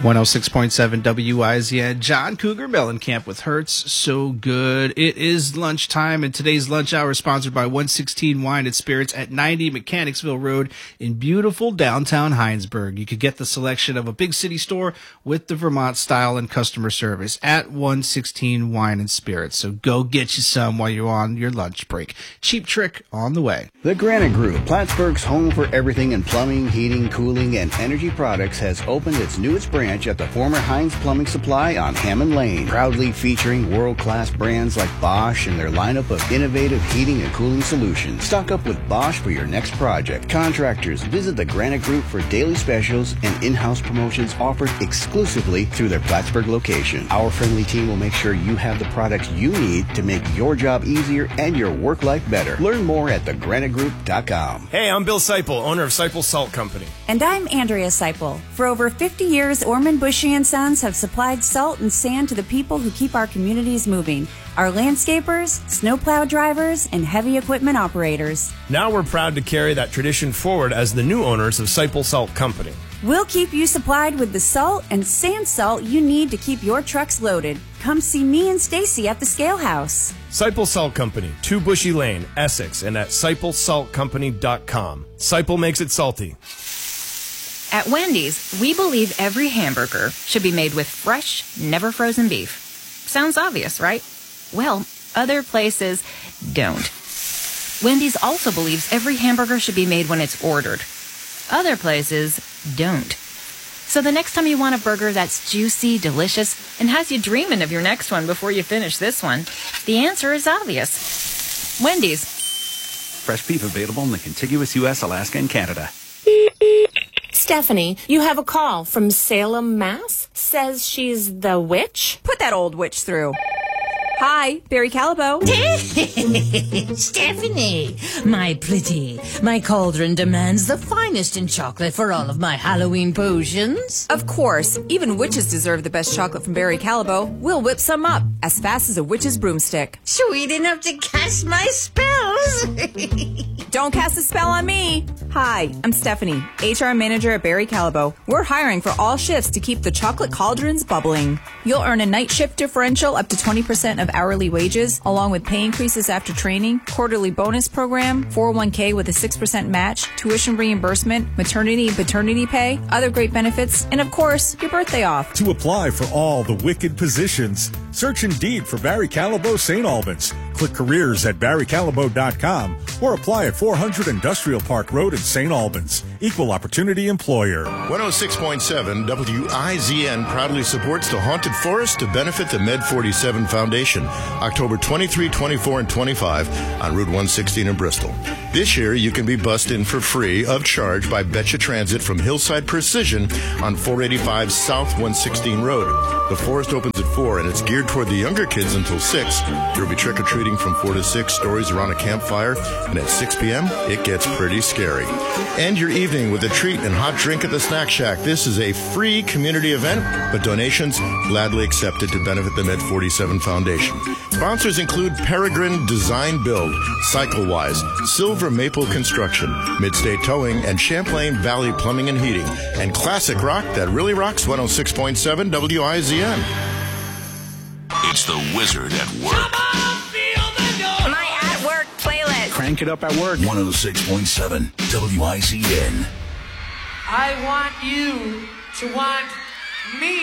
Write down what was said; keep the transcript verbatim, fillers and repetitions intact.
one oh six point seven W I Z N. John Cougar Mellencamp with Hertz. So good. It is lunchtime, and today's lunch hour is sponsored by one sixteen Wine and Spirits at ninety Mechanicsville Road in beautiful downtown Hinesburg. You could get the selection of a big city store with the Vermont style and customer service at one sixteen Wine and Spirits. So go get you some while you're on your lunch break. Cheap Trick on the way. The Granite Group, Plattsburgh's home for everything in plumbing, heating, cooling, and energy products, has opened its newest branch at the former Heinz Plumbing Supply on Hammond Lane, proudly featuring world-class brands like Bosch and their lineup of innovative heating and cooling solutions. Stock up with Bosch for your next project. Contractors, visit the Granite Group for daily specials and in-house promotions offered exclusively through their Plattsburgh location. Our friendly team will make sure you have the products you need to make your job easier and your work life better. Learn more at the granite group dot com. Hey, I'm Bill Seipel, owner of Seipel Salt Company. And I'm Andrea Seipel. For over fifty years, Orman Bushy and Sons have supplied salt and sand to the people who keep our communities moving. Our landscapers, snowplow drivers, and heavy equipment operators. Now we're proud to carry that tradition forward as the new owners of Seipel Salt Company. We'll keep you supplied with the salt and sand salt you need to keep your trucks loaded. Come see me and Stacy at the Scale House. Seipel Salt Company, two Bushy Lane, Essex, and at seipel salt company dot com. Seipel makes it salty. At Wendy's, we believe every hamburger should be made with fresh, never frozen beef. Sounds obvious, right? Well, other places don't. Wendy's also believes every hamburger should be made when it's ordered. Other places don't. So the next time you want a burger that's juicy, delicious, and has you dreaming of your next one before you finish this one, the answer is obvious. Wendy's. Fresh beef available in the contiguous U S, Alaska, and Canada. Stephanie, you have a call from Salem, Mass. Says she's the witch. Put that old witch through. Hi, Barry Callebaut. Stephanie, my pretty, my cauldron demands the finest in chocolate for all of my Halloween potions. Of course, even witches deserve the best chocolate from Barry Callebaut. We'll whip some up as fast as a witch's broomstick. Sweet enough to cast my spells. Don't cast a spell on me. Hi, I'm Stephanie, H R manager at Barry Callebaut. We're hiring for all shifts to keep the chocolate cauldrons bubbling. You'll earn a night shift differential up to twenty percent of hourly wages, along with pay increases after training, quarterly bonus program, four oh one k with a six percent match, tuition reimbursement, maternity and paternity pay, other great benefits, and of course, your birthday off. To apply for all the wicked positions, search Indeed for Barry Callebaut Saint Albans. Click careers at barry callebaut dot com or apply at four hundred Industrial Park Road in Saint Albans. Equal opportunity employer. one oh six point seven W I Z N proudly supports the Haunted Forest to benefit the Med forty-seven Foundation, October twenty-third, twenty-fourth, and twenty-fifth on Route one sixteen in Bristol. This year, you can be bussed in for free of charge by Betcha Transit from Hillside Precision on four eighty-five South one sixteen Road. The forest opens at four, and it's geared toward the younger kids until six. There will be trick-or-treating from four to six, stories around a campfire, and at six p.m., it gets pretty scary. End your evening with a treat and hot drink at the Snack Shack. This is a free community event, but donations gladly accepted to benefit the Med forty-seven Foundation. Sponsors include Peregrine Design Build, CycleWise, Silver Maple Construction, Midstate Towing, and Champlain Valley Plumbing and Heating, and Classic Rock that really rocks one oh six point seven W I Z N. It's the Wizard at Work. My at work playlist. Crank it up at work. one oh six point seven W I Z N. I want you to want me.